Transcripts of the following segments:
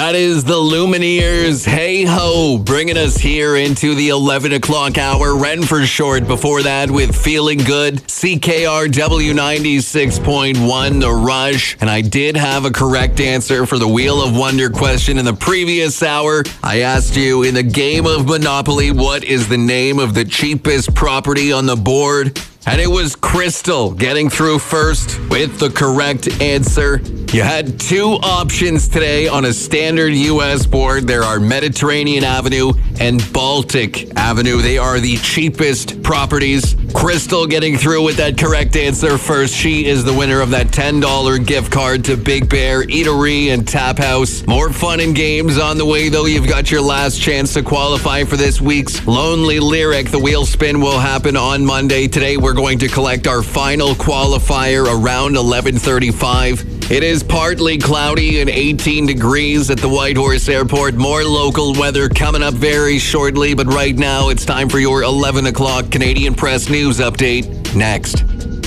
That is the Lumineers, Hey Ho, bringing us here into the 11 o'clock hour. Ren for short before that with Feeling Good. CKRW 96.1, The Rush. And I did have a correct answer for the Wheel of Wonder question in the previous hour. I asked you, in the game of Monopoly, what is the name of the cheapest property on the board? And it was Crystal getting through first with the correct answer. You had two options today on a standard U.S. board. There are Mediterranean Avenue and Baltic Avenue. They are the cheapest properties. Crystal getting through with that correct answer first. She is the winner of that $10 gift card to Big Bear Eatery and Tap House. More fun and games on the way, though. You've got your last chance to qualify for this week's Lonely Lyric. The wheel spin will happen on Monday. Today, we're going to collect our final qualifier around 11:35. It is partly cloudy and 18 degrees at the Whitehorse Airport. More local weather coming up very shortly, but right now it's time for your 11 o'clock Canadian Press News Update. Next.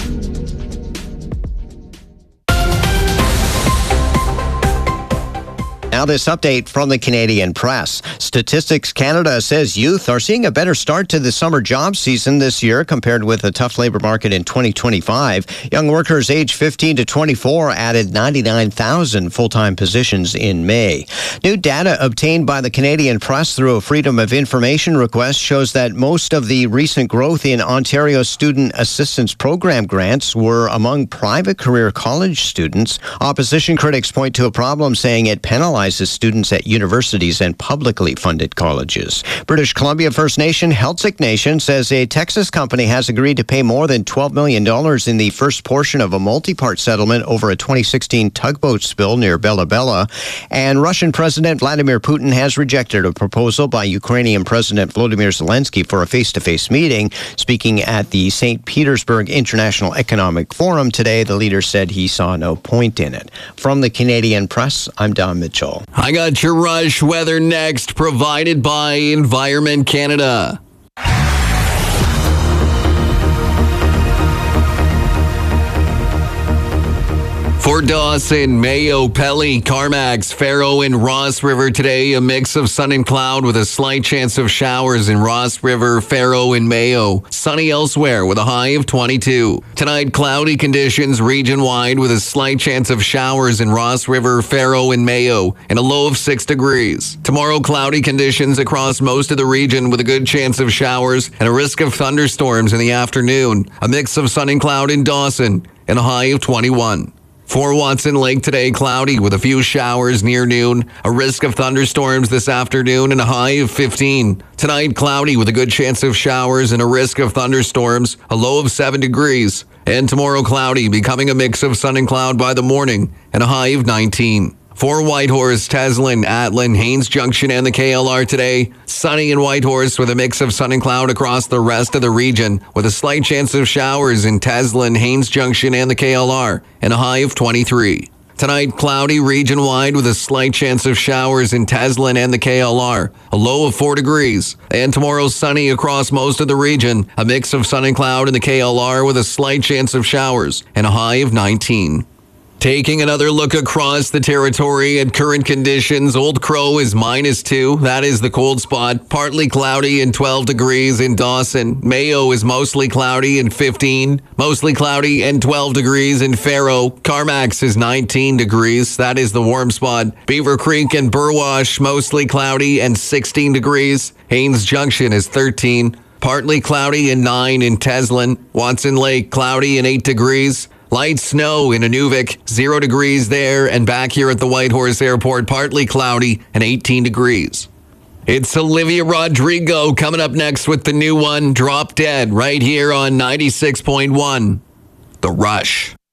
Now this update from the Canadian Press. Statistics Canada says youth are seeing a better start to the summer job season this year compared with a tough labor market in 2025. Young workers aged 15 to 24 added 99,000 full-time positions in May. New data obtained by the Canadian Press through a Freedom of Information request shows that most of the recent growth in Ontario Student Assistance Program grants were among private career college students. Opposition critics point to a problem, saying it penalizes students at universities and publicly funded colleges. British Columbia First Nation Heiltsuk Nation says a Texas company has agreed to pay more than $12 million in the first portion of a multi-part settlement over a 2016 tugboat spill near Bella Bella. And Russian President Vladimir Putin has rejected a proposal by Ukrainian President Volodymyr Zelensky for a face-to-face meeting. Speaking at the St. Petersburg International Economic Forum today, the leader said he saw no point in it. From the Canadian Press, I'm Don Mitchell. I got your Rush weather next, provided by Environment Canada. For Dawson, Mayo, Pelly, Carmacks, Faro, and Ross River today, a mix of sun and cloud with a slight chance of showers in Ross River, Faro, and Mayo. Sunny elsewhere with a high of 22. Tonight, cloudy conditions region-wide with a slight chance of showers in Ross River, Faro, and Mayo, and a low of 6 degrees. Tomorrow, cloudy conditions across most of the region with a good chance of showers and a risk of thunderstorms in the afternoon. A mix of sun and cloud in Dawson, and a high of 21. For Watson Lake today, cloudy with a few showers near noon, a risk of thunderstorms this afternoon, and a high of 15. Tonight, cloudy with a good chance of showers and a risk of thunderstorms, a low of 7 degrees. And tomorrow, cloudy, becoming a mix of sun and cloud by the morning, and a high of 19. For Whitehorse, Teslin, Atlin, Haines Junction, and the KLR today, sunny in Whitehorse with a mix of sun and cloud across the rest of the region, with a slight chance of showers in Teslin, Haines Junction, and the KLR, and a high of 23. Tonight, cloudy region-wide with a slight chance of showers in Teslin and the KLR, a low of 4 degrees. And tomorrow, sunny across most of the region, a mix of sun and cloud in the KLR with a slight chance of showers, and a high of 19. Taking another look across the territory at current conditions, Old Crow is -2. That is the cold spot. Partly cloudy and 12 degrees in Dawson. Mayo is mostly cloudy and 15. Mostly cloudy and 12 degrees in Faro. Carmacks is 19 degrees. That is the warm spot. Beaver Creek and Burwash, mostly cloudy and 16 degrees. Haines Junction is 13. Partly cloudy and 9 in Teslin. Watson Lake, cloudy and 8 degrees. Light snow in Inuvik, 0 degrees there, and back here at the Whitehorse Airport, partly cloudy and 18 degrees. It's Olivia Rodrigo coming up next with the new one, Drop Dead, right here on 96.1, The Rush.